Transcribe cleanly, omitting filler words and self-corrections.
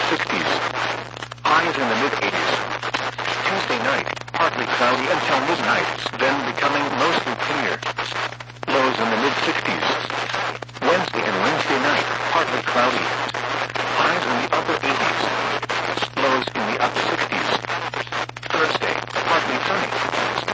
60s. Highs in the mid-80s. Tuesday night, partly cloudy until midnight, then becoming mostly clear. Lows in the mid-60s.